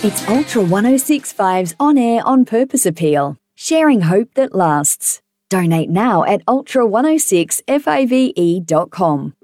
It's Ultra 1065's On Air On Purpose appeal, sharing hope that lasts. Donate now at ultra106fave.com.